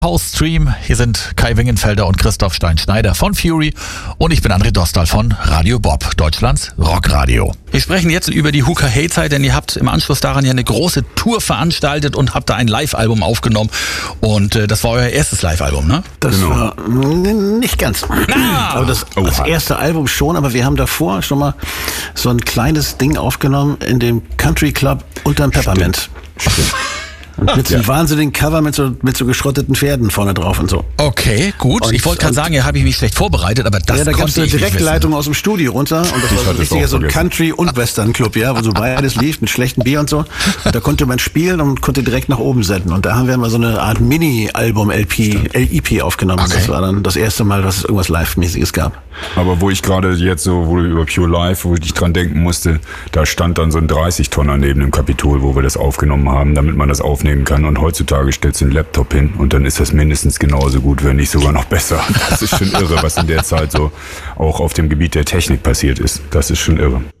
House-Stream. Hier sind Kai Wingenfelder und Christoph Stein-Schneider von Fury und ich bin André Dostal von Radio Bob, Deutschlands Rockradio. Wir sprechen jetzt über die Hooker Hey-Zeit, denn ihr habt im Anschluss daran ja eine große Tour veranstaltet und habt da ein Live-Album aufgenommen und das war euer erstes Live-Album, ne? Das war nicht ganz. Aber das erste Album schon, aber wir haben davor schon mal so ein kleines Ding aufgenommen in dem Country Club unterm Peppermint. Stimmt. Und mit so einem wahnsinnigen Cover mit so geschrotteten Pferden vorne drauf und so. Okay, gut. Und ich wollte gerade sagen, hier habe ich mich schlecht vorbereitet, aber das da gab es konnte eine ich nicht Direktleitung aus dem Studio runter und das war so ein Country- und Western-Club, ja, wo so beides lief mit schlechtem Bier und so. Und da konnte man spielen und konnte direkt nach oben senden. Und da haben wir mal so eine Art Mini-Album-LP aufgenommen. Okay. Das war dann das erste Mal, dass es irgendwas Live-mäßiges gab. Aber wo ich gerade jetzt so, wo du über Pure Life, wo ich dran denken musste, da stand dann so ein 30-Tonner neben dem Kapitol, wo wir das aufgenommen haben, damit man das aufnehmen kann. Und heutzutage stellst du einen Laptop hin und dann ist das mindestens genauso gut, wenn nicht sogar noch besser. Das ist schon irre, was in der Zeit so auch auf dem Gebiet der Technik passiert ist. Das ist schon irre.